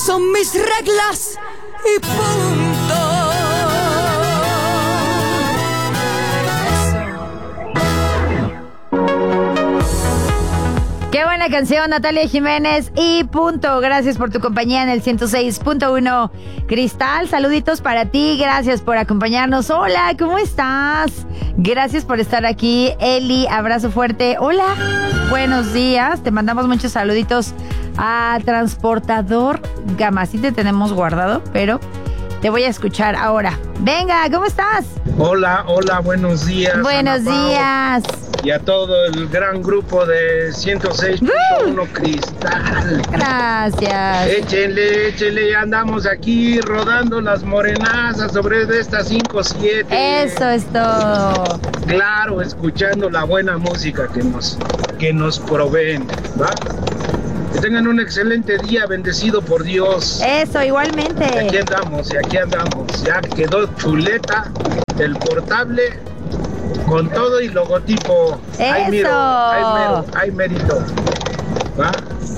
son mis reglas y punto. Qué buena canción, Natalia Jiménez y punto. Gracias por tu compañía en el 106.1 Cristal. Saluditos para ti, gracias por acompañarnos. Hola, ¿cómo estás? Gracias por estar aquí, Eli, abrazo fuerte. Hola, buenos días, te mandamos muchos saluditos a Transportador Gama. Sí te tenemos guardado, pero te voy a escuchar ahora. Venga, ¿cómo estás? Hola, buenos días. Buenos días. Y a todo el gran grupo de 106.1 Cristal. Gracias. Échenle, andamos aquí rodando las morenazas sobre de estas 5-7. Eso es todo. Claro, escuchando la buena música que nos proveen, ¿va? Que tengan un excelente día, bendecido por Dios. Eso, igualmente. Y aquí andamos. Ya quedó chuleta el portable con todo y logotipo. Eso. Hay mérito. ¿Va?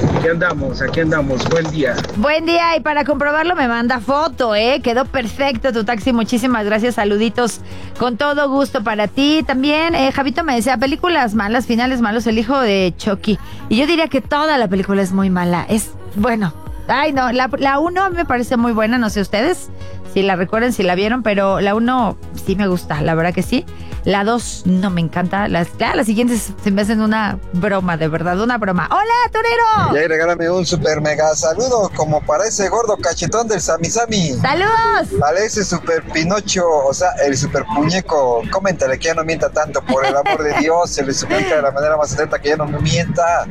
Aquí andamos. Buen día. Buen día, y para comprobarlo me manda foto, Quedó perfecto tu taxi. Muchísimas gracias, saluditos. Con todo gusto para ti. También, Javito me decía, películas malas, finales malos, el hijo de Chucky. Y yo diría que toda la película es muy mala. Bueno. Ay, no, la 1 me parece muy buena, no sé ustedes si la recuerdan, si la vieron, pero la 1 sí me gusta, la verdad que sí. La 2 no me encanta. Las siguientes se me hacen una broma, de verdad, una broma. ¡Hola, torero! Y ahí regálame un super mega saludo, como para ese gordo cachetón del Sami Sami. ¡Saludos! Para ese super Pinocho, o sea, el super muñeco. Coméntale que ya no mienta tanto, por el amor de Dios. Se le suplica de la manera más atenta que ya no me mienta.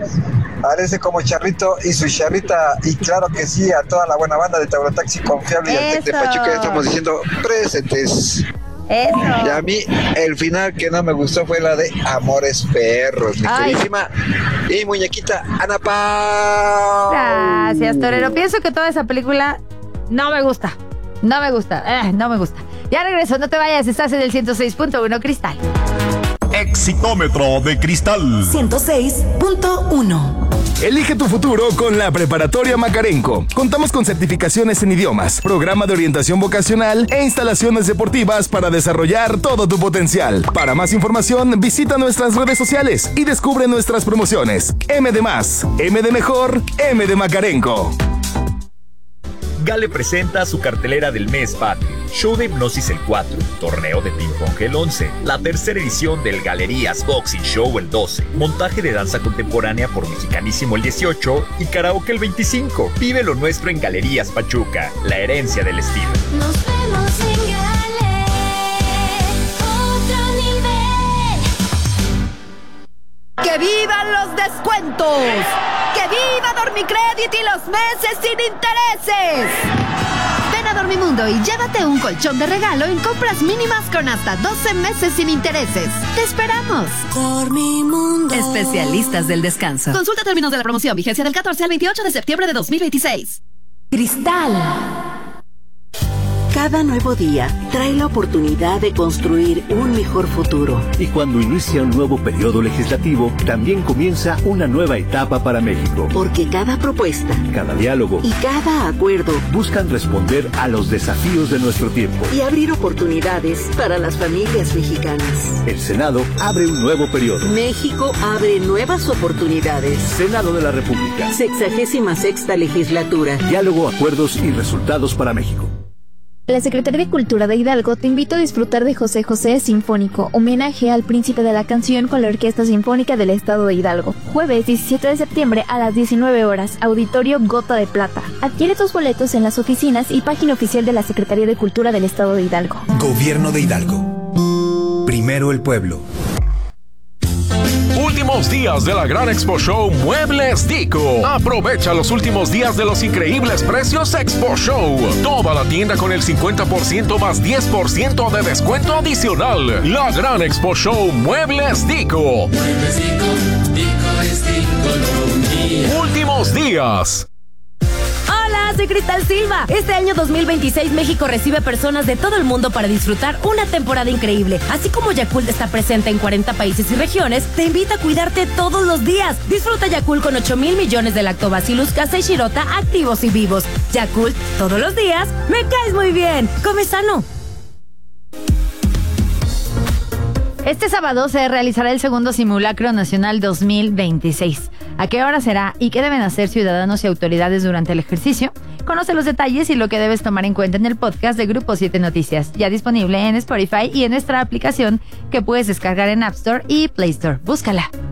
Parece como Charrito y su charrita. Y claro que sí, a toda la buena banda de Taurotaxi Confiable y al Tec de Pachuca estamos diciendo presentes. Eso. Y a mí el final que no me gustó fue la de Amores Perros, mi queridísima y muñequita Ana Pau. Gracias, torero. Pienso que toda esa película no me gusta. No me gusta. Ya regreso, no te vayas, estás en el 106.1 Cristal. Exitómetro de Cristal 106.1. Elige tu futuro con la Preparatoria Macarenco. Contamos con certificaciones en idiomas, programa de orientación vocacional e instalaciones deportivas para desarrollar todo tu potencial. Para más información, visita nuestras redes sociales y descubre nuestras promociones. M de más, M de mejor, M de Macarenco. Gale presenta su cartelera del mes patrio. Show de hipnosis el 4, torneo de ping pong el 11, la tercera edición del Galerías Boxing Show el 12, montaje de danza contemporánea por Mexicanísimo el 18 y karaoke el 25. Vive lo nuestro en Galerías Pachuca, la herencia del estilo. Nos vemos en Gale, otro nivel. ¡Que vivan los descuentos! ¡Que viva Dormicrédito y los meses sin intereses! Ven a Dormimundo y llévate un colchón de regalo en compras mínimas con hasta 12 meses sin intereses. ¡Te esperamos! Dormimundo. Especialistas del descanso. Consulta términos de la promoción. Vigencia del 14 al 28 de septiembre de 2026. Cristal. Cada nuevo día trae la oportunidad de construir un mejor futuro. Y cuando inicia un nuevo periodo legislativo, también comienza una nueva etapa para México. Porque cada propuesta, cada diálogo y cada acuerdo buscan responder a los desafíos de nuestro tiempo y abrir oportunidades para las familias mexicanas. El Senado abre un nuevo periodo. México abre nuevas oportunidades. Senado de la República. 66ª legislatura. Diálogo, acuerdos y resultados para México. La Secretaría de Cultura de Hidalgo te invita a disfrutar de José José Sinfónico, homenaje al príncipe de la canción con la Orquesta Sinfónica del Estado de Hidalgo. Jueves 17 de septiembre a las 19 horas, Auditorio Gota de Plata. Adquiere tus boletos en las oficinas y página oficial de la Secretaría de Cultura del Estado de Hidalgo. Gobierno de Hidalgo. Primero el pueblo. Últimos días de la Gran Expo Show Muebles Dico. Aprovecha los últimos días de los increíbles precios Expo Show. Toda la tienda con el 50% más 10% de descuento adicional. La Gran Expo Show Muebles Dico. Muebles Dico es Dico. Últimos días. Hola, soy Cristal Silva. Este año 2026 México recibe personas de todo el mundo para disfrutar una temporada increíble. Así como Yakult está presente en 40 países y regiones, te invita a cuidarte todos los días. Disfruta Yakult con 8,000 millones de Lactobacillus casei shirota activos y vivos. Yakult, todos los días, me caes muy bien. Come sano. Este sábado se realizará el segundo Simulacro Nacional 2026. ¿A qué hora será y qué deben hacer ciudadanos y autoridades durante el ejercicio? Conoce los detalles y lo que debes tomar en cuenta en el podcast de Grupo 7 Noticias, ya disponible en Spotify y en nuestra aplicación que puedes descargar en App Store y Play Store. Búscala.